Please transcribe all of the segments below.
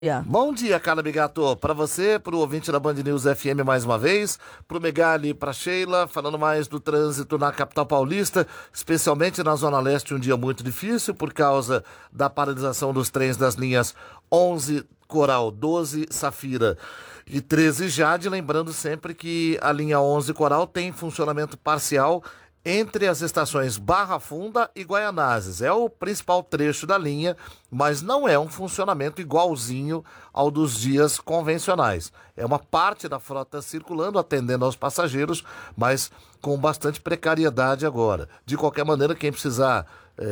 Bom dia, Carla Bigato. Para você, para o ouvinte da Band News FM mais uma vez, para o Megali, para Sheila, falando mais do trânsito na capital paulista, especialmente na Zona Leste, um dia muito difícil por causa da paralisação dos trens das linhas 11 Coral, 12 Safira e 13 Jade. Lembrando sempre que a linha 11 Coral tem funcionamento parcial entre as estações Barra Funda e Guaianazes. É o principal trecho da linha, mas não é um funcionamento igualzinho ao dos dias convencionais. É uma parte da frota circulando, atendendo aos passageiros, mas com bastante precariedade agora. De qualquer maneira, quem precisar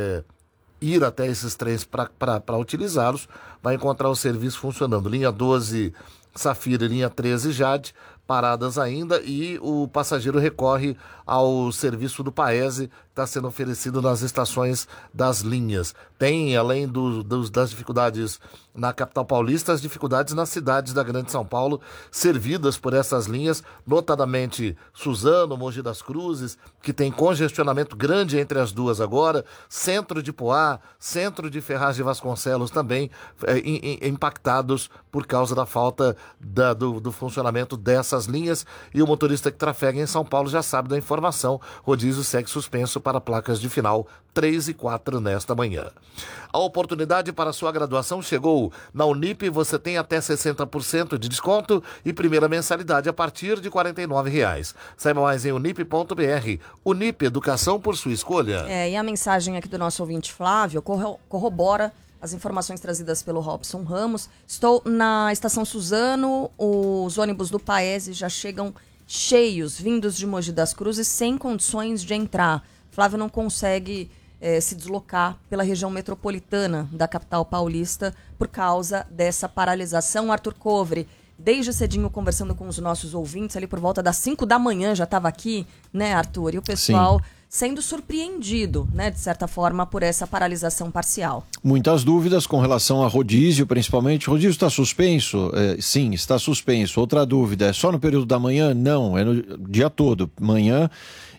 ir até esses trens para utilizá-los, vai encontrar o serviço funcionando. Linha 12 Safira e linha 13 Jade, paradas ainda, e o passageiro recorre ao serviço do Paese, que está sendo oferecido nas estações das linhas. Tem, além das dificuldades na capital paulista, as dificuldades nas cidades da Grande São Paulo, servidas por essas linhas, notadamente Suzano, Mogi das Cruzes, que tem congestionamento grande entre as duas agora, centro de Poá, centro de Ferraz de Vasconcelos também impactados por causa da falta do funcionamento dessas linhas, e o motorista que trafega em São Paulo já sabe da informação. Rodízio segue suspenso para placas de final 3 e 4 nesta manhã. A oportunidade para sua graduação chegou. Na Unip você tem até 60% de desconto e primeira mensalidade a partir de R$ 49,00. Saiba mais em unip.br. Unip, educação por sua escolha. E a mensagem aqui do nosso ouvinte Flávio corrobora as informações trazidas pelo Robson Ramos. Estou na estação Suzano, os ônibus do Paese já chegam cheios, vindos de Mogi das Cruzes, sem condições de entrar. Flávio não consegue se deslocar pela região metropolitana da capital paulista por causa dessa paralisação. Arthur Covre, desde cedinho conversando com os nossos ouvintes, ali por volta das 5 da manhã já estava aqui, né, Arthur? E o pessoal... Sim. Sendo surpreendido, né, de certa forma, por essa paralisação parcial. Muitas dúvidas com relação a rodízio, principalmente. Rodízio está suspenso? Sim, está suspenso. Outra dúvida, é só no período da manhã? Não, é no dia todo, manhã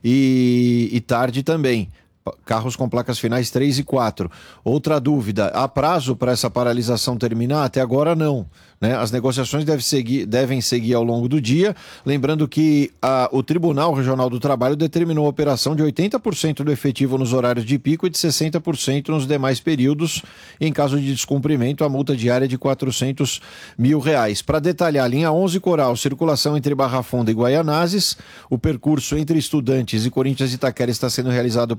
e tarde também. Carros com placas finais 3 e 4. Outra dúvida, há prazo para essa paralisação terminar? Até agora não, né? As negociações devem seguir ao longo do dia, lembrando que o Tribunal Regional do Trabalho determinou a operação de 80% do efetivo nos horários de pico e de 60% nos demais períodos. Em caso de descumprimento, a multa diária é de R$400 mil. Para detalhar, linha 11 Coral, circulação entre Barra Funda e Guaianazes. O percurso entre Estudantes e Corinthians de Itaquera está sendo realizado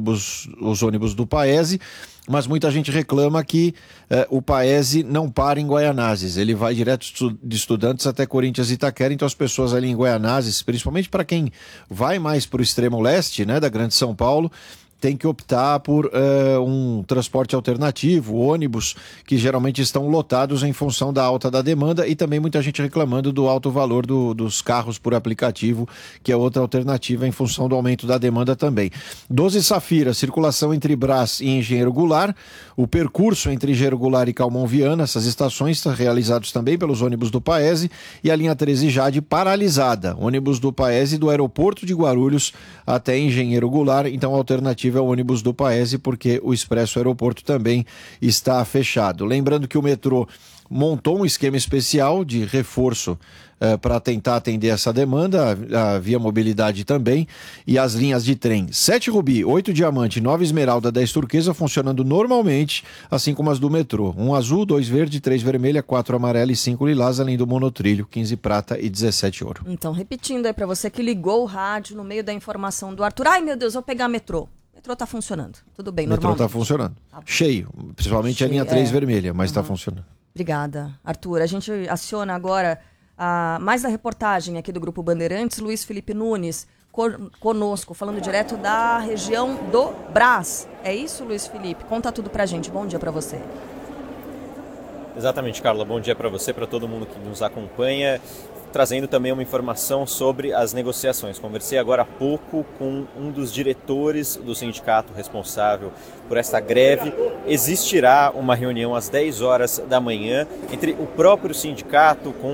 os ônibus do Paese, mas muita gente reclama que o Paese não para em Guaianazes, ele vai direto de Estudantes até Corinthians e Itaquera. Então as pessoas ali em Guaianazes, principalmente para quem vai mais para o extremo leste, né, da Grande São Paulo, tem que optar por um transporte alternativo, ônibus, que geralmente estão lotados em função da alta da demanda, e também muita gente reclamando do alto valor dos carros por aplicativo, que é outra alternativa em função do aumento da demanda também. 12 Safira, circulação entre Brás e Engenheiro Goulart, o percurso entre Engenheiro Goulart e Calmon Viana, essas estações estão realizados também pelos ônibus do Paese, e a linha 13 Jade paralisada, ônibus do Paese do aeroporto de Guarulhos até Engenheiro Goulart. Então a alternativa é o ônibus do Paese, porque o Expresso Aeroporto também está fechado. Lembrando que o metrô montou um esquema especial de reforço para tentar atender essa demanda, a Via Mobilidade também, e as linhas de trem 7 Rubi, 8 Diamante, 9 Esmeralda, 10 Turquesa funcionando normalmente, assim como as do metrô. 1 azul, 2 verde, 3 vermelha, 4 amarela e 5 lilás, além do monotrilho, 15 prata e 17 ouro. Então, repetindo aí para você que ligou o rádio no meio da informação do Arthur. Ai, meu Deus, vou pegar metrô. O metrô tá funcionando. Tudo bem, normal. O metrô tá funcionando. Tá cheio, principalmente cheio, a linha 3 vermelha, mas tá funcionando. Obrigada, Arthur. A gente aciona agora mais da reportagem aqui do Grupo Bandeirantes, Luiz Felipe Nunes, conosco, falando direto da região do Brás. É isso, Luiz Felipe? Conta tudo pra gente. Bom dia pra você. Exatamente, Carla. Bom dia para você, para todo mundo que nos acompanha, trazendo também uma informação sobre as negociações. Conversei agora há pouco com um dos diretores do sindicato responsável por esta greve. Existirá uma reunião às 10 horas da manhã entre o próprio sindicato com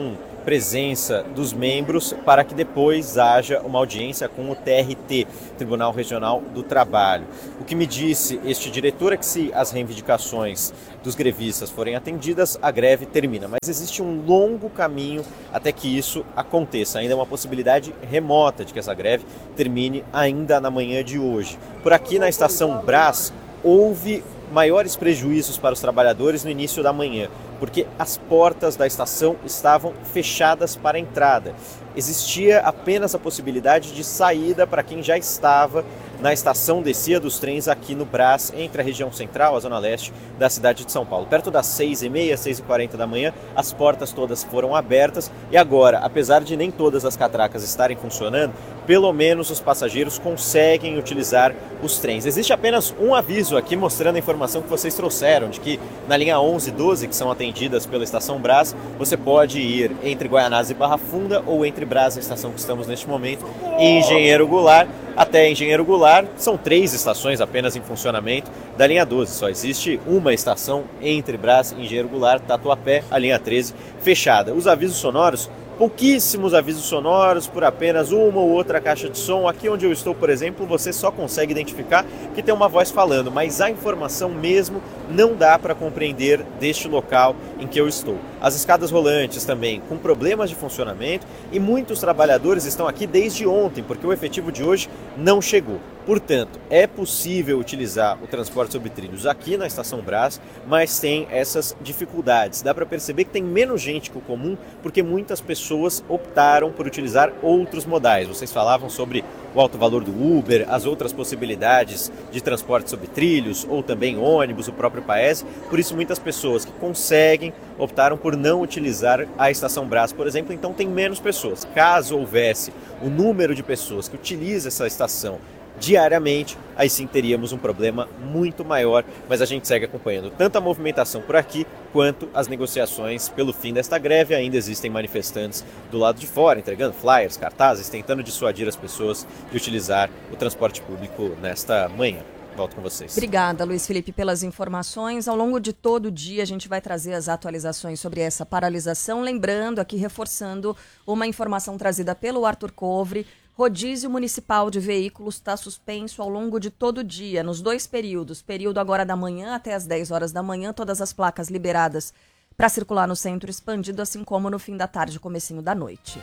presença dos membros para que depois haja uma audiência com o TRT, Tribunal Regional do Trabalho. O que me disse este diretor é que se as reivindicações dos grevistas forem atendidas, a greve termina. Mas existe um longo caminho até que isso aconteça. Ainda é uma possibilidade remota de que essa greve termine ainda na manhã de hoje. Por aqui na estação Brás, houve maiores prejuízos para os trabalhadores no início da manhã, porque as portas da estação estavam fechadas para a entrada. Existia apenas a possibilidade de saída para quem já estava na estação descia dos trens aqui no Brás, entre a região central, a zona leste da cidade de São Paulo. Perto das 6h30, 6h40 da manhã, as portas todas foram abertas e agora, apesar de nem todas as catracas estarem funcionando, pelo menos os passageiros conseguem utilizar os trens. Existe apenas um aviso aqui mostrando a informação que vocês trouxeram, de que na linha 11 e 12, que são atendidas pela estação Brás, você pode ir entre Guaianazes e Barra Funda ou entre Brás, a estação que estamos neste momento, e Engenheiro Goulart. Até Engenheiro Goulart, são 3 estações apenas em funcionamento da linha 12. Só existe uma estação entre Brás e Engenheiro Goulart, Tatuapé, a linha 13, fechada. Os avisos sonoros, pouquíssimos avisos sonoros por apenas uma ou outra caixa de som. Aqui onde eu estou, por exemplo, você só consegue identificar que tem uma voz falando, mas a informação mesmo não dá para compreender deste local em que eu estou. As escadas rolantes também com problemas de funcionamento e muitos trabalhadores estão aqui desde ontem, porque o efetivo de hoje não chegou. Portanto, é possível utilizar o transporte sobre trilhos aqui na Estação Brás, mas tem essas dificuldades. Dá para perceber que tem menos gente que o comum, porque muitas pessoas optaram por utilizar outros modais. Vocês falavam sobre o alto valor do Uber, as outras possibilidades de transporte sobre trilhos, ou também ônibus, o próprio Paese. Por isso, muitas pessoas que conseguem optaram por não utilizar a Estação Brás, por exemplo, então tem menos pessoas. Caso houvesse o número de pessoas que utilizam essa estação diariamente, aí sim teríamos um problema muito maior, mas a gente segue acompanhando tanto a movimentação por aqui, quanto as negociações pelo fim desta greve. Ainda existem manifestantes do lado de fora, entregando flyers, cartazes, tentando dissuadir as pessoas de utilizar o transporte público nesta manhã. Volto com vocês. Obrigada, Luiz Felipe, pelas informações. Ao longo de todo o dia, a gente vai trazer as atualizações sobre essa paralisação. Lembrando, aqui reforçando uma informação trazida pelo Arthur Covre: rodízio municipal de veículos está suspenso ao longo de todo o dia, nos 2 períodos. Período agora da manhã até as 10 horas da manhã, todas as placas liberadas para circular no centro expandido, assim como no fim da tarde e comecinho da noite.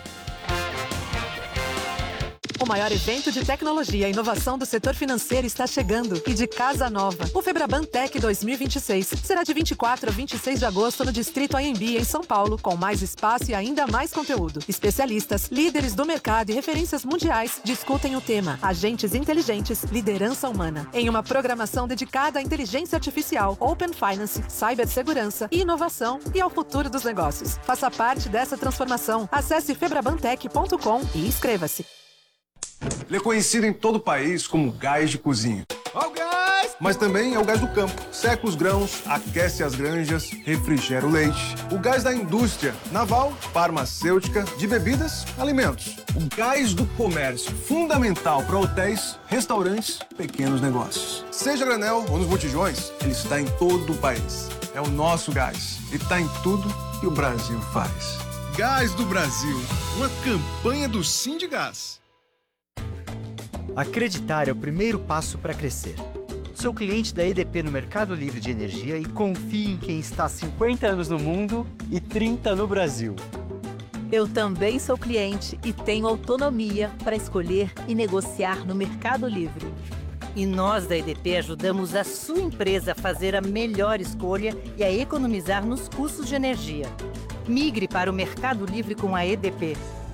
O maior evento de tecnologia e inovação do setor financeiro está chegando e de casa nova. O Febraban Tech 2026 será de 24 a 26 de agosto no Distrito Anhembi, em São Paulo, com mais espaço e ainda mais conteúdo. Especialistas, líderes do mercado e referências mundiais discutem o tema Agentes Inteligentes, Liderança Humana, em uma programação dedicada à inteligência artificial, Open Finance, cibersegurança e inovação e ao futuro dos negócios. Faça parte dessa transformação. Acesse febrabantech.com e inscreva-se. Ele é conhecido em todo o país como gás de cozinha. Ó o gás! Mas também é o gás do campo. Seca os grãos, aquece as granjas, refrigera o leite. O gás da indústria naval, farmacêutica, de bebidas, alimentos. O gás do comércio, fundamental para hotéis, restaurantes, pequenos negócios. Seja a granel ou nos botijões, ele está em todo o país. É o nosso gás e está em tudo que o Brasil faz. Gás do Brasil, uma campanha do Sindigás. Acreditar é o primeiro passo para crescer. Sou cliente da EDP no Mercado Livre de Energia e confio em quem está há 50 anos no mundo e 30 no Brasil. Eu também sou cliente e tenho autonomia para escolher e negociar no Mercado Livre. E nós da EDP ajudamos a sua empresa a fazer a melhor escolha e a economizar nos custos de energia. Migre para o Mercado Livre com a EDP.